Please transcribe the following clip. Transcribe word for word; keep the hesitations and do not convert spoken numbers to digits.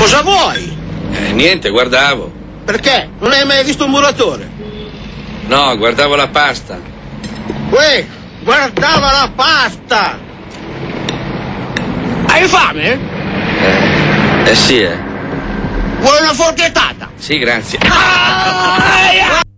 Cosa vuoi? Eh, niente, guardavo. Perché? Non hai mai visto un muratore? No, guardavo la pasta. Uè, guardava la pasta! Hai fame? Eh, eh sì, eh. Vuoi una forchettata? Sì, grazie. Ah,